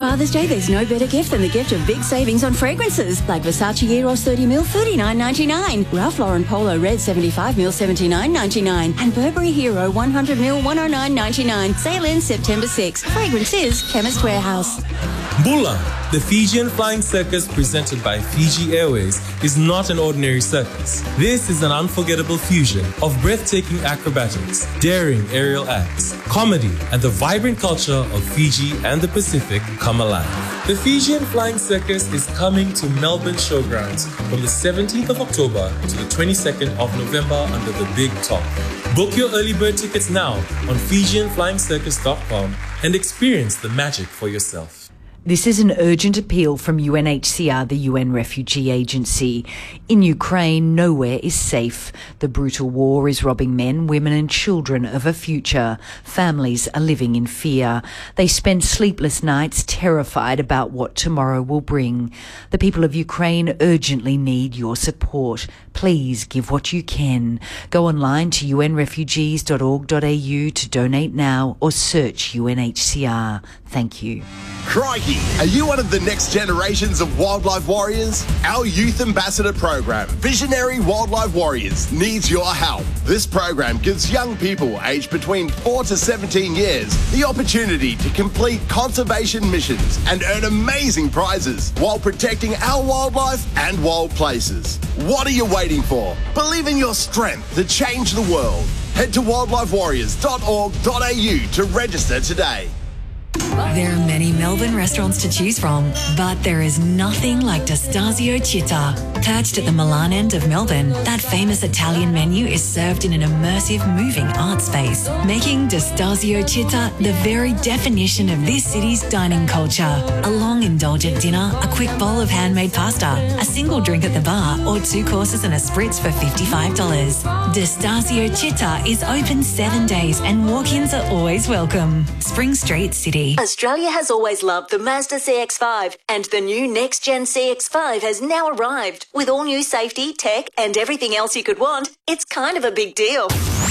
Father's Day, there's no better gift than the gift of big savings on fragrances, like Versace Eros 30ml, $39.99. Ralph Lauren Polo Red 75ml, $79.99. And Burberry Hero 100ml, $109.99. Sale ends September 6. Fragrances, Chemist Warehouse. Bula, the Fijian Flying Circus presented by Fiji Airways, is not an ordinary circus. This is an unforgettable fusion of breathtaking acrobatics, daring aerial acts, comedy, and the vibrant culture of Fiji and the Pacific come alive. The Fijian Flying Circus is coming to Melbourne Showgrounds from the 17th of October to the 22nd of November under the Big Top. Book your early bird tickets now on FijianFlyingCircus.com and experience the magic for yourself. This is an urgent appeal from UNHCR, the UN Refugee Agency. In Ukraine, nowhere is safe. The brutal war is robbing men, women and children of a future. Families are living in fear. They spend sleepless nights terrified about what tomorrow will bring. The people of Ukraine urgently need your support. Please give what you can. Go online to unrefugees.org.au to donate now or search UNHCR. Thank you. Crikey! Are you one of the next generations of wildlife warriors? Our Youth Ambassador program, Visionary Wildlife Warriors, needs your help. This program gives young people aged between 4 to 17 years the opportunity to complete conservation missions and earn amazing prizes while protecting our wildlife and wild places. What are you waiting for? Believe in your strength to change the world. Head to wildlifewarriors.org.au to register today. There are many Melbourne restaurants to choose from, but there is nothing like Destasio Città. Perched at the Milan end of Melbourne, that famous Italian menu is served in an immersive, moving art space, making Destasio Città the very definition of this city's dining culture. A long, indulgent dinner, a quick bowl of handmade pasta, a single drink at the bar, or 2 courses and a spritz for $55. Destasio Città is open 7 days and walk-ins are always welcome. Spring Street, City. Australia has always loved the Mazda CX-5, and the new next-gen CX-5 has now arrived. With all new safety, tech and everything else you could want, it's kind of a big deal.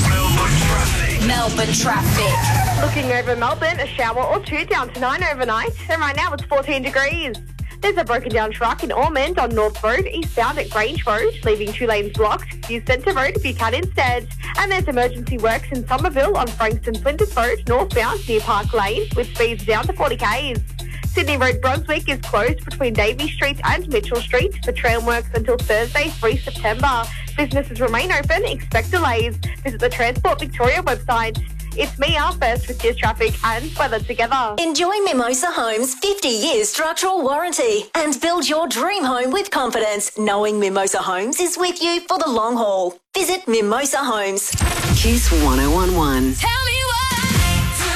Melbourne traffic. Looking over Melbourne, a shower or 2 down to 9 overnight, and right now it's 14 degrees. There's a broken down truck in Ormond on North Road, eastbound at Grange Road, leaving 2 lanes blocked. Use Centre Road if you can instead. And there's emergency works in Somerville on Frankston Flinders Road, northbound near Park Lane, with speeds down to 40 k's. Sydney Road Brunswick is closed between Davey Street and Mitchell Street for trail works until Thursday, 3 September. Businesses remain open, expect delays. Visit the Transport Victoria website. It's Mia first with this traffic and weather together. Enjoy Mimosa Homes' 50 years structural warranty and build your dream home with confidence, knowing Mimosa Homes is with you for the long haul. Visit Mimosa Homes. Kiss 1011. Tell me why to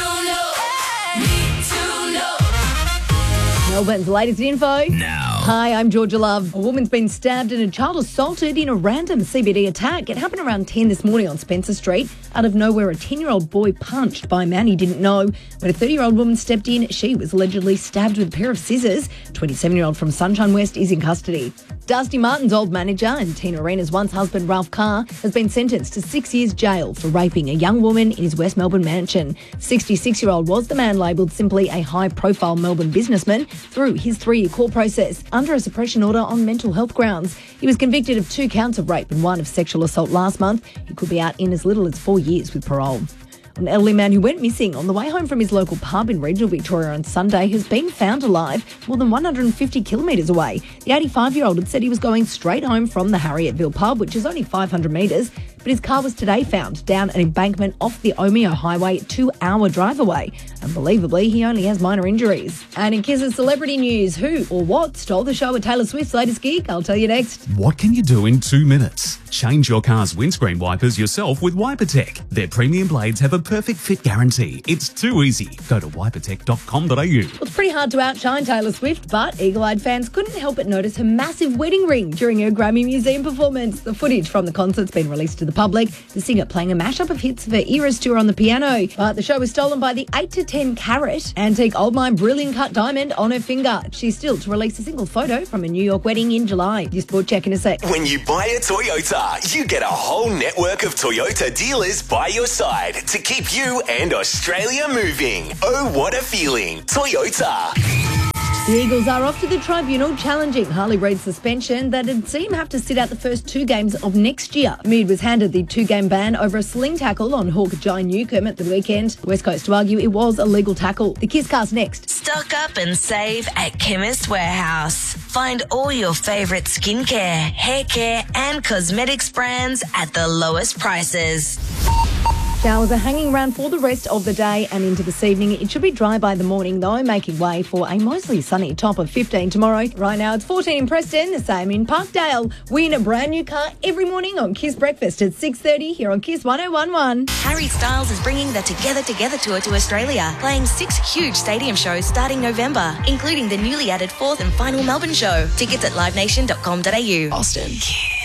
know. Melbourne's latest info. Now. Hi, I'm Georgia Love. A woman's been stabbed and a child assaulted in a random CBD attack. It happened around 10 this morning on Spencer Street. Out of nowhere, a 10-year-old boy punched by a man he didn't know. When a 30-year-old woman stepped in, she was allegedly stabbed with a pair of scissors. 27-year-old from Sunshine West is in custody. Dusty Martin's old manager and Tina Arena's once husband, Ralph Carr, has been sentenced to 6 years jail for raping a young woman in his West Melbourne mansion. 66-year-old was the man labelled simply a high-profile Melbourne businessman through his 3-year court process under a suppression order on mental health grounds. He was convicted of 2 counts of rape and 1 of sexual assault last month. He could be out in as little as 4 years with parole. An elderly man who went missing on the way home from his local pub in regional Victoria on Sunday has been found alive more than 150 kilometres away. The 85-year-old had said he was going straight home from the Harrietville pub, which is only 500 metres, but his car was today found down an embankment off the Omeo Highway, 2-hour drive away. Unbelievably, he only has minor injuries. And in Kiss's celebrity news, who or what stole the show at Taylor Swift's latest gig? I'll tell you next. What can you do in 2 minutes? Change your car's windscreen wipers yourself with WiperTech. Their premium blades have a perfect fit guarantee. It's too easy. Go to wipertech.com.au. Well, it's pretty hard to outshine Taylor Swift, but eagle-eyed fans couldn't help but notice her massive wedding ring during her Grammy Museum performance. The footage from the concert's been released to the public, the singer playing a mashup of hits of her Eras tour on the piano. But the show was stolen by the 8 to 10 carat antique old mine brilliant cut diamond on her finger. She's still to release a single photo from a New York wedding in July. Your sport check in a sec. When you buy a Toyota, you get a whole network of Toyota dealers by your side to keep you and Australia moving. Oh, what a feeling. Toyota. The Eagles are off to the tribunal challenging Harley Reid's suspension that had seen him have to sit out the first 2 games of next year. Mead was handed the 2-game ban over a sling tackle on Hawk Jai Newcomb at the weekend. West Coast to argue it was a legal tackle. The Kisscast next. Stock up and save at Chemist Warehouse. Find all your favourite skincare, hair care and cosmetics brands at the lowest prices. Showers are hanging around for the rest of the day and into this evening. It should be dry by the morning, though, making way for a mostly sunny top of 15 tomorrow. Right now, it's 14 in Preston, the same in Parkdale. Win a brand new car every morning on Kiss Breakfast at 6:30 here on Kiss 101.1. Harry Styles is bringing the Together Together tour to Australia, playing 6 huge stadium shows starting November, including the newly added 4th and final Melbourne show. Tickets at livenation.com.au. Austin.